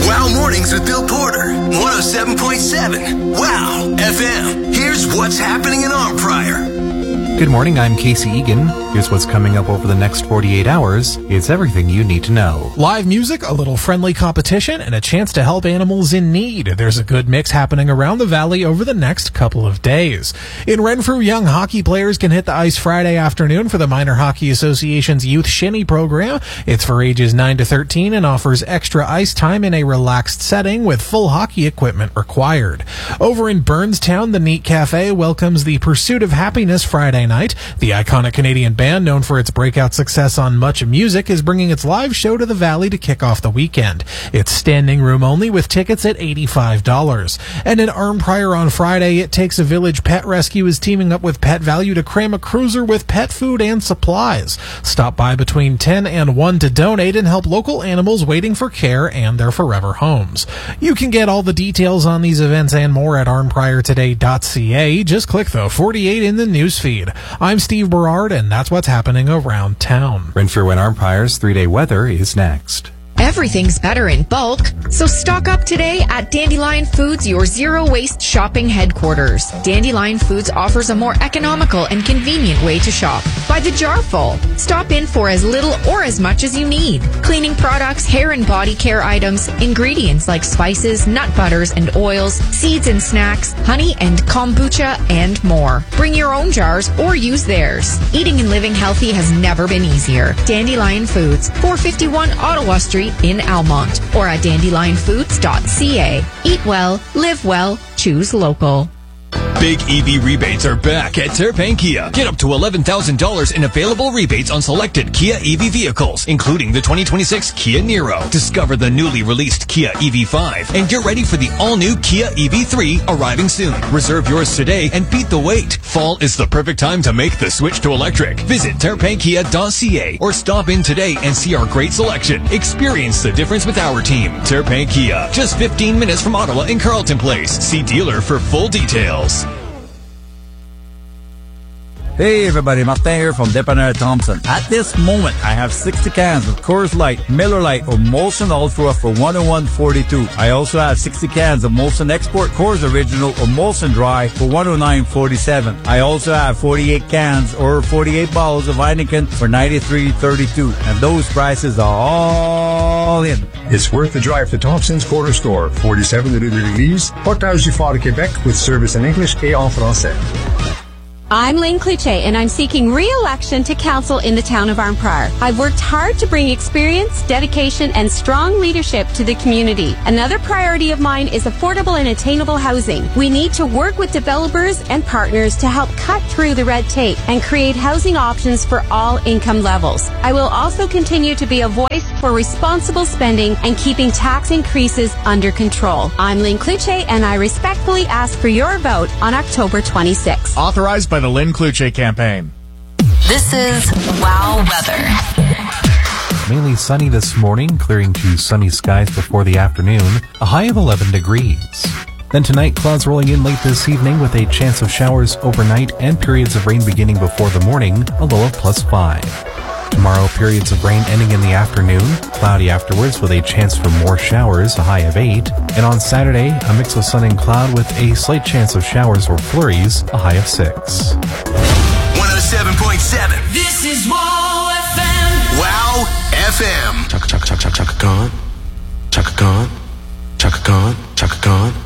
Wow Mornings with Bill Porter, 107.7. Wow FM. Here's what's happening in Arm Prior. Good morning, I'm Casey Egan. Here's what's coming up over the next 48 hours. It's everything you need to know. Live music, a little friendly competition, and a chance to help animals in need. There's a good mix happening around the valley over the next couple of days. In Renfrew, young hockey players can hit the ice Friday afternoon for the Minor Hockey Association's Youth Shinny program. It's for ages 9 to 13 and offers extra ice time in a relaxed setting with full hockey equipment required. Over in Burnstown, the Neat Cafe welcomes the Pursuit of Happiness Friday night. The iconic Canadian band, known for its breakout success on Much Music, is bringing its live show to the Valley to kick off the weekend. It's standing room only with tickets at $85. And in Arm Prior on Friday, It Takes a Village Pet Rescue is teaming up with Pet Value to cram a cruiser with pet food and supplies. Stop by between 10 and 1 to donate and help local animals waiting for care and their forever homes. You can get all the details on these events and more at armpriortoday.ca. Just click the 48 in the newsfeed. I'm Steve Berard, and that's what's happening around town. Renfrew and Arm Prior's 3-day weather is next. Everything's better in bulk, so stock up today at Dandelion Foods, your zero-waste shopping headquarters. Dandelion Foods offers a more economical and convenient way to shop. By the jarful, stop in for as little or as much as you need. Cleaning products, hair and body care items, ingredients like spices, nut butters and oils, seeds and snacks, honey and kombucha, and more. Bring your own jars or use theirs. Eating and living healthy has never been easier. Dandelion Foods, 451 Ottawa Street in Almont, or at dandelionfoods.ca. Eat well, live well, choose local. Big EV rebates are back at Terpane Kia. Get up to $11,000 in available rebates on selected Kia EV vehicles, including the 2026 Kia Niro. Discover the newly released Kia EV5 and get ready for the all-new Kia EV3 arriving soon. Reserve yours today and beat the wait. Fall is the perfect time to make the switch to electric. Visit terpanekia.ca or stop in today and see our great selection. Experience the difference with our team. Terpane Kia, just 15 minutes from Ottawa in Carleton Place. See dealer for full details. Hey everybody, Martin here from Dépanneur Thompson. At this moment, I have 60 cans of Coors Light, Miller Lite, or Molson Ultra for $101.42. I also have 60 cans of Molson Export Coors Original or Molson Dry for $109.47. I also have 48 cans or 48 bottles of Heineken for $93.32. And those prices are all in. It's worth the drive to Thompson's Corner Store, 47 Rue de l'Église, Portage-du-Fort, Québec, with service in English et en français. I'm Lynn Cluche, and I'm seeking re-election to council in the town of Arnprior. I've worked hard to bring experience, dedication, and strong leadership to the community. Another priority of mine is affordable and attainable housing. We need to work with developers and partners to help cut through the red tape and create housing options for all income levels. I will also continue to be a voice for responsible spending and keeping tax increases under control. I'm Lynn Cluche, and I respectfully ask for your vote on October 26th. Authorized by the Lynn Cluche campaign. This is Wow Weather. Mainly sunny this morning, clearing to sunny skies before the afternoon, a high of 11 degrees. Then tonight, clouds rolling in late this evening with a chance of showers overnight and periods of rain beginning before the morning, a low of +5. Tomorrow, periods of rain ending in the afternoon, cloudy afterwards with a chance for more showers, a high of 8. And on Saturday, a mix of sun and cloud with a slight chance of showers or flurries, a high of 6. 107.7. This is Wow FM. Wow FM. Chaka Khan. Chaka Khan. Chaka Khan. Chaka Khan.